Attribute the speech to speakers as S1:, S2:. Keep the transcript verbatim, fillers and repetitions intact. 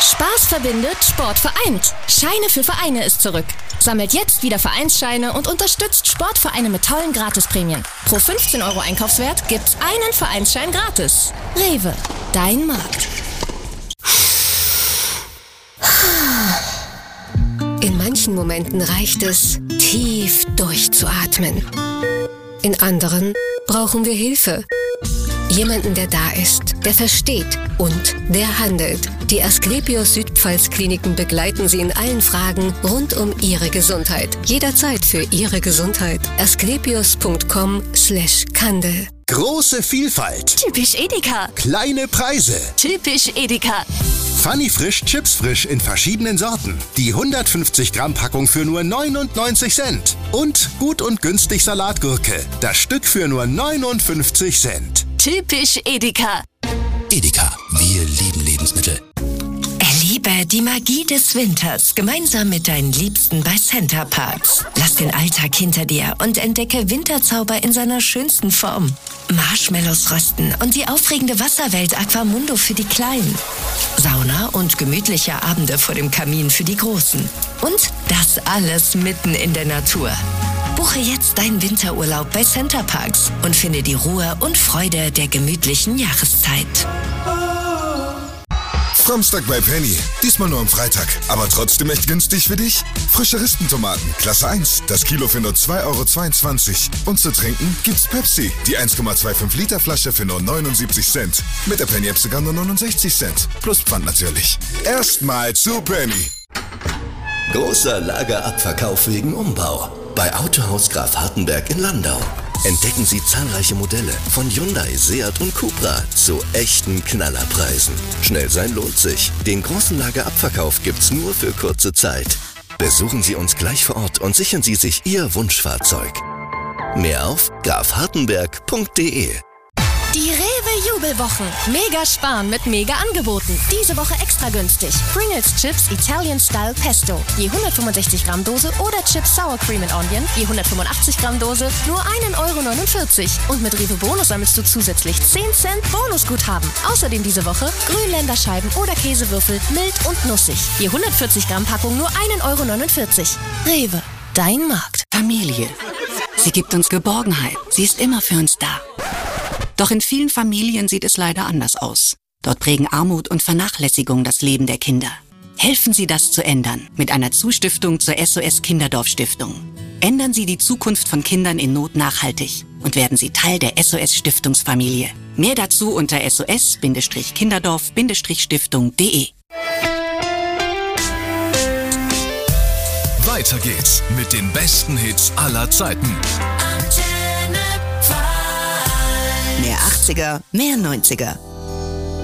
S1: Spaß verbindet, Sport vereint. Scheine für Vereine ist zurück. Sammelt jetzt wieder Vereinsscheine und unterstützt Sportvereine mit tollen Gratisprämien. Pro fünfzehn Euro Einkaufswert gibt's einen Vereinsschein gratis. Rewe, dein Markt.
S2: In manchen Momenten reicht es, tief durchzuatmen. In anderen brauchen wir Hilfe. Jemanden, der da ist, der versteht und der handelt. Die Asklepios Südpfalz-Kliniken begleiten Sie in allen Fragen rund um Ihre Gesundheit. Jederzeit für Ihre Gesundheit. asklepios punkt com slash Kandel.
S3: Große Vielfalt.
S1: Typisch Edeka.
S3: Kleine Preise.
S1: Typisch Edeka.
S3: Funny Frisch Chips Frisch in verschiedenen Sorten. Die hundertfünfzig Gramm Packung für nur neunundneunzig Cent. Und gut und günstig Salatgurke. Das Stück für nur neunundfünfzig Cent.
S1: Typisch Edeka.
S4: Edeka, wir lieben Lebensmittel.
S5: Erlebe die Magie des Winters gemeinsam mit deinen Liebsten bei Center Parcs. Lass den Alltag hinter dir und entdecke Winterzauber in seiner schönsten Form. Marshmallows rösten und die aufregende Wasserwelt Aquamundo für die Kleinen. Sauna und gemütliche Abende vor dem Kamin für die Großen. Und das alles mitten in der Natur. Buche jetzt deinen Winterurlaub bei Center Parcs und finde die Ruhe und Freude der gemütlichen Jahreszeit.
S6: Samstag bei Penny. Diesmal nur am Freitag. Aber trotzdem echt günstig für dich. Frische Ristentomaten, Klasse eins. Das Kilo für nur zwei Euro zweiundzwanzig. Und zu trinken gibt's Pepsi. Die eins Komma fünfundzwanzig Liter Flasche für nur neunundsiebzig Cent. Mit der Penny-App sogar nur neunundsechzig Cent. Plus Pfand natürlich. Erstmal zu Penny.
S4: Großer Lagerabverkauf wegen Umbau. Bei Autohaus Graf Hartenberg in Landau. Entdecken Sie zahlreiche Modelle von Hyundai, Seat und Cupra zu echten Knallerpreisen. Schnell sein lohnt sich. Den großen Lagerabverkauf gibt's nur für kurze Zeit. Besuchen Sie uns gleich vor Ort und sichern Sie sich Ihr Wunschfahrzeug. Mehr auf graf hartenberg punkt de.
S1: Die Rewe-Jubelwochen. Mega sparen mit mega Angeboten. Diese Woche extra günstig. Pringles Chips Italian Style Pesto. Je hundertfünfundsechzig Gramm Dose oder Chips Sour Cream and Onion. Je hundertfünfundachtzig Gramm Dose. Nur einen Euro neunundvierzig. Und mit Rewe Bonus sammelst du zusätzlich zehn Cent Bonusguthaben. Außerdem diese Woche Grünländerscheiben oder Käsewürfel mild und nussig. Je hundertvierzig Gramm Packung nur einen Euro neunundvierzig. Rewe, dein Markt.
S7: Familie. Sie gibt uns Geborgenheit. Sie ist immer für uns da. Doch in vielen Familien sieht es leider anders aus. Dort prägen Armut und Vernachlässigung das Leben der Kinder. Helfen Sie, das zu ändern mit einer Zustiftung zur S O S Kinderdorf-Stiftung. Ändern Sie die Zukunft von Kindern in Not nachhaltig und werden Sie Teil der S O S-Stiftungsfamilie. Mehr dazu unter s o s kinderdorf stiftung punkt de.
S8: Weiter geht's mit den besten Hits aller Zeiten.
S5: Mehr achtziger, mehr neunziger.